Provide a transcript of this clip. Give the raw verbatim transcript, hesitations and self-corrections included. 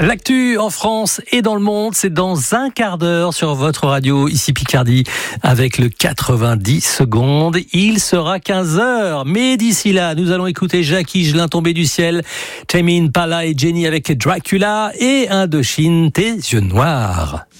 L'actu en France et dans le monde, c'est dans un quart d'heure sur votre radio, ici Picardie, avec le quatre-vingt-dix secondes. Il sera quinze heures, mais d'ici là, nous allons écouter Jacques Higelin tombé du ciel, Tame Impala et Jenny avec Dracula et Indochine, tes yeux noirs.